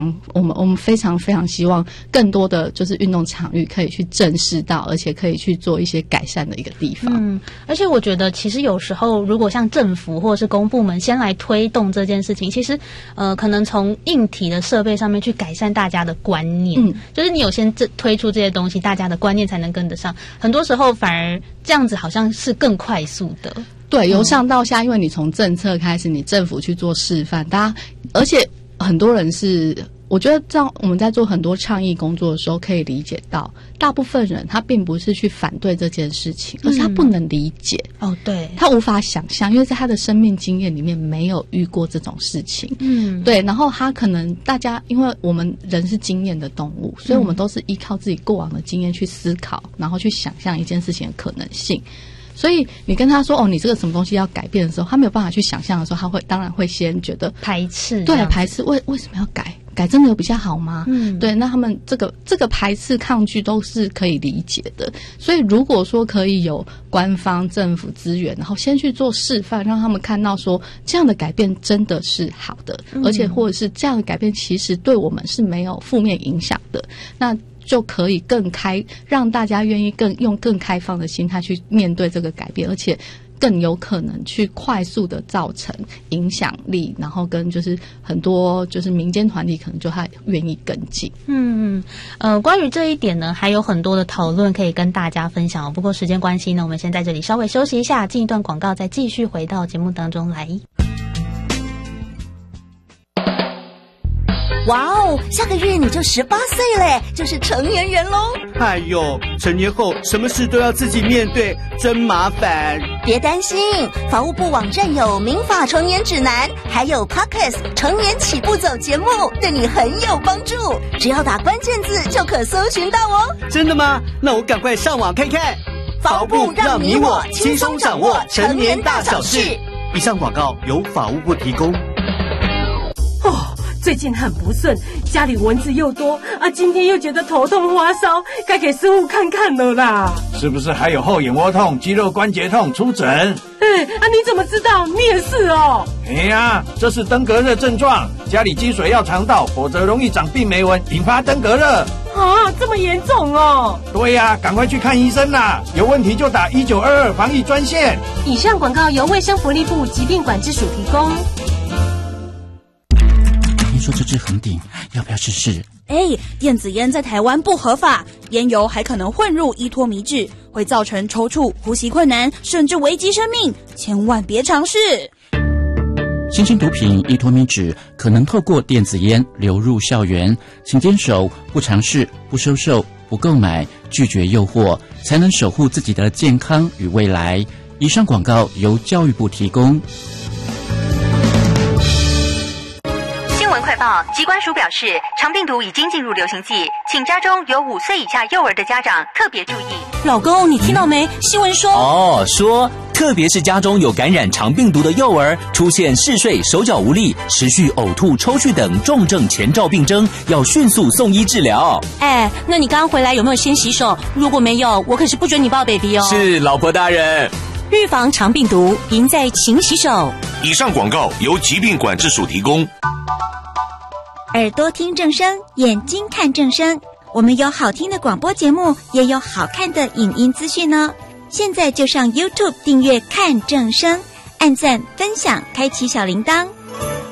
我们非常非常希望更多的就是运动场域可以去正视到，而且可以去做一些改善的一个地方。 而且我觉得其实有时候如果像政府或者是公部门先来推动这件事情，其实可能从硬体的设备上面去改善大家的观念，就是你有先推出这些东西，大家的观念才能跟得上。很多时候反而这样子好像是更快速的。 对，由上到下，因为你从政策开始，你政府去做示范，大家，而且很多人是，我觉得这样我们在做很多倡议工作的时候，可以理解到，大部分人他并不是去反对这件事情，而是他不能理解。 对， 他无法想象，因为在他的生命经验里面没有遇过这种事情。对，然后他可能大家，因为我们人是经验的动物，所以我们都是依靠自己过往的经验去思考，然后去想象一件事情的可能性。所以你跟他说你这个什么东西要改变的时候，他没有办法去想象的时候，他会当然会先觉得排斥。 对，排斥。为什么要改？改真的有比较好吗？对，那他们这个排斥抗拒都是可以理解的。所以如果说可以有官方政府资源，然后先去做示范，让他们看到说这样的改变真的是好的，而且或者是这样的改变其实对我们是没有负面影响的，那就可以让大家愿意用更开放的心态去面对这个改变，而且更有可能去快速的造成影响力，然后跟就是很多就是民间团体可能就还愿意跟进。 关于这一点呢，还有很多的讨论可以跟大家分享。不过时间关系呢，我们先在这里稍微休息一下，进一段广告，再继续回到节目当中来。 哇哦，下个月你就18岁嘞，就是成年人咯。 哎呦，成年后什么事都要自己面对，真麻烦。 别担心，法务部网站有民法成年指南，还有 Podcast 成年起步走节目，对你很有帮助。只要打关键字就可搜寻到哦。 真的吗？那我赶快上网看看。 法务部让你我轻松掌握成年大小事。 以上广告由法务部提供。 最近很不顺，家里蚊子又多啊，今天又觉得头痛发烧，该给师傅看看了啦。 是不是还有后眼窝痛、肌肉关节痛？出诊。 你怎么知道？你也是哦。 这是登革热症状，家里积水要常倒，否则容易长病媒蚊，引发登革热。 这么严重哦？ 对呀，赶快去看医生啦！有问题就打1922防疫专线。 以上广告由卫生福利部疾病管制署提供。 说这支很顶，要不要试试？ 电子烟在台湾不合法，烟油还可能混入依托醚质，会造成抽搐、呼吸困难，甚至危及生命，千万别尝试。 新兴毒品依托醚质可能透过电子烟流入校园，请坚守不尝试、不收受、不购买、拒绝诱惑，才能守护自己的健康与未来。以上广告由教育部提供。 快报，疾管署表示，肠病毒已经进入流行季，请家中有5岁以下幼儿的家长特别注意。 老公，你听到没？新闻说特别是家中有感染肠病毒的幼儿，出现嗜睡、手脚无力、持续呕吐、抽搐等重症前兆病征，要迅速送医治疗。 那你刚刚回来有没有先洗手？如果没有，我可是不准你抱 baby 哦。 是，老婆大人。 预防肠病毒，赢在勤洗手。 以上广告由疾病管制署提供。 耳朵听正声，眼睛看正声。我们有好听的广播节目，也有好看的影音资讯哦。现在就上 YouTube 订阅看正声，按赞分享，开启小铃铛。